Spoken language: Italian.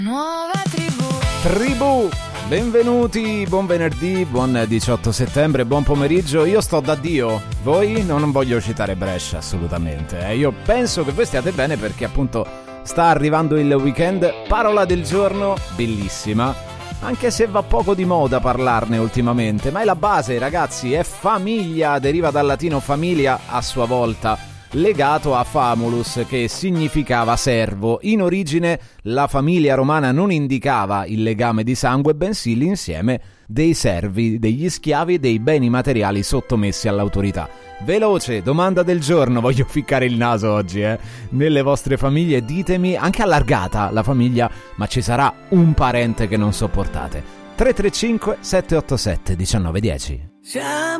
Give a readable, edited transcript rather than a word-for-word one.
Nuova tribù. Tribù, benvenuti, buon venerdì, buon 18 settembre, buon pomeriggio. Io sto da Dio, voi non voglio citare Brescia assolutamente. Io penso che voi stiate bene perché appunto sta arrivando il weekend. Parola del giorno, bellissima, anche se va poco di moda parlarne ultimamente, ma è la base, ragazzi, è famiglia, deriva dal latino familia a sua volta, legato a famulus, che significava servo. In origine la famiglia romana non indicava il legame di sangue, bensì l'insieme dei servi, degli schiavi e dei beni materiali sottomessi all'autorità. Veloce, domanda del giorno, voglio ficcare il naso oggi, Nelle vostre famiglie ditemi, anche allargata la famiglia, ma ci sarà un parente che non sopportate. 335 787 1910.